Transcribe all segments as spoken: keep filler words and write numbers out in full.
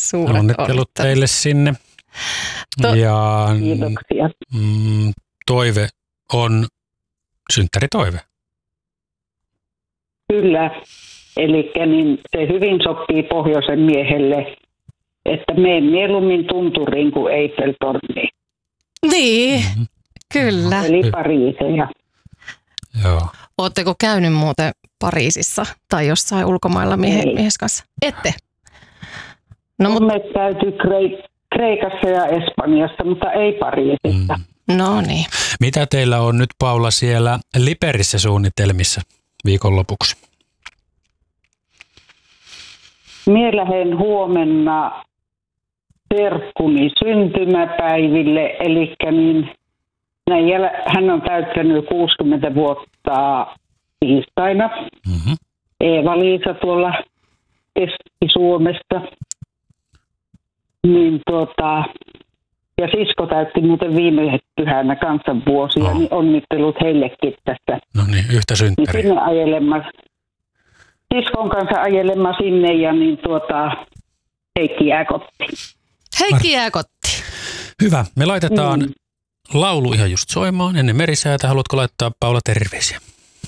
Suuret onnittelut, onnittelut teille sinne. To- ja Kiitoksia. Mm, toive on synttäritoive. Kyllä. Eli niin se hyvin sopii pohjoisen miehelle, että mene mieluummin tunturiin kuin Eiffeltorniin. Niin, Mm-hmm. kyllä. Eli Pariiseja. Joo. Ootteko käynyt muuten Pariisissa tai jossain ulkomailla miehen, mies kanssa? Ette? No, mut... Me täytyy Kreik- Kreikassa ja Espanjassa, mutta ei Pariisissa. Mm. No niin. Mitä teillä on nyt, Paula, siellä Liperissä suunnitelmissa viikonlopuksi? Mie lähden huomenna serkkuni syntymäpäiville, eli niin, näin jäl- hän on täyttänyt kuusikymmentä vuotta tiistaina. Mm-hmm. Eeva-Liisa tuolla Keski-Suomesta. Niin tuota, ja sisko täytti muuten viime pyhänä kansanvuosia, Oh. niin onnittelut heillekin tästä. No niin, yhtä Niin synttäriä. sinne ajelema, siskon kanssa ajelema sinne ja niin tuota, Heikki jää kotiin. Heikki jää kotiin. Hyvä, me laitetaan Mm. laulu ihan just soimaan ennen merisäätä. Haluatko laittaa, Paula, terveisiä?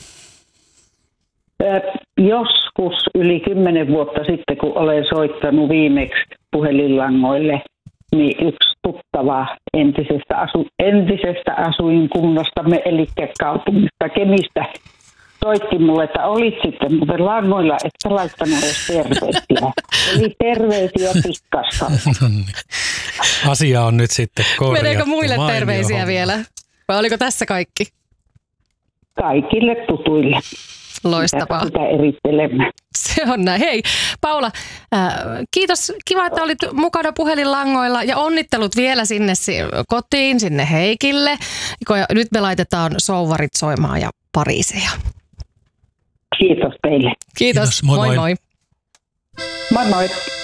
Joskus yli kymmenen vuotta sitten, kun olen soittanut viimeksi puhelinlangoille, niin yksi tuttava entisestä, asu, entisestä asuinkunnastamme, eli kaupungista Kemistä, soitti mulle, että olit sitten muuten langoilla, että laittanut edes terveisiä. Eli terveisiä pikkasta. No niin. Asia on nyt sitten korjattu. Meneekö muille Mainio terveisiä homma. vielä? Vai oliko tässä kaikki? Kaikille tutuille. Loistavaa. Sitä erittelemään. Se on näin. Hei, Paula, äh, kiitos. Kiva, että olit mukana puhelinlangoilla ja onnittelut vielä sinne si- kotiin, sinne Heikille. Ja nyt me laitetaan souvarit soimaan ja Pariiseja. Kiitos teille. Kiitos. Kiitos. Moi moi. moi. Moi moi.